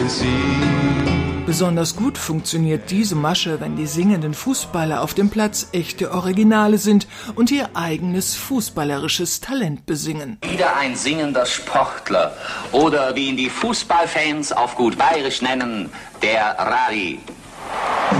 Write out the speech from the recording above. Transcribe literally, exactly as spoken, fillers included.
Besonders gut funktioniert diese Masche, wenn die singenden Fußballer auf dem Platz echte Originale sind und ihr eigenes fußballerisches Talent besingen. Wieder ein singender Sportler oder wie ihn die Fußballfans auf gut bayerisch nennen, der Rari.